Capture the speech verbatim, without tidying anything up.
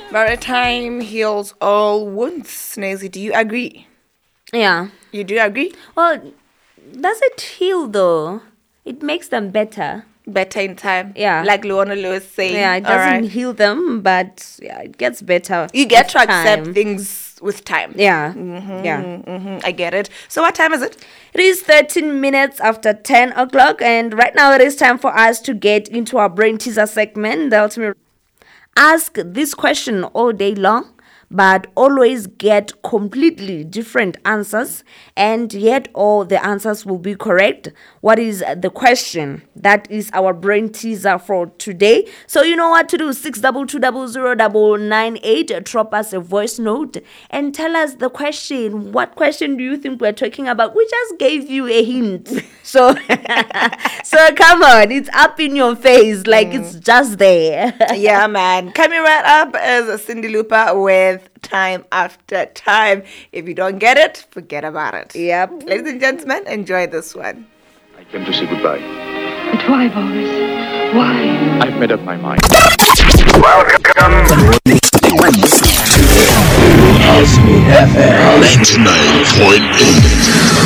But time heals all wounds, Snazy. Do you agree? Yeah. You do agree? Well, does it heal though? It makes them better. Better in time. Yeah. Like Luana Lewis saying. Yeah, it All doesn't right. heal them, but yeah, it gets better. You get with to accept time. things with time. Yeah. Mm-hmm, Yeah. Mm-hmm, I get it. So what time is it? It is thirteen minutes after ten o'clock, and right now it is time for us to get into our brain teaser segment. That will ask this question all day long, but always get completely different answers, and yet all the answers will be correct. What is the question? That is our brain teaser for today. So you know what to do. Six double two double zero double nine eight. Drop us a voice note and tell us the question. What question do you think we're talking about? We just gave you a hint. So, so come on, it's up in your face, like mm. it's just there. Yeah, man. Coming right up is Cindy Looper with Time After Time. If you don't get it, forget about it. Yep. Ladies and gentlemen, enjoy this one. I came to say goodbye. But why, Boris? Why? I've made up my mind. Welcome. F M ninety-nine point eight.